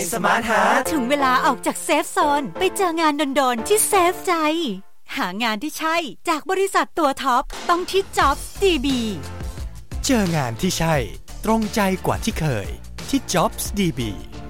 สมาร์ทฮาร์ทถึงเวลาออกจากเซฟโซนไปเจองานโดนๆที่เซฟใจหางานที่ใช่จากบริษัทตัวท็อปต้องที่ Jobs DB เจองานที่ใช่ตรงใจกว่าที่เคยที่ Jobs DB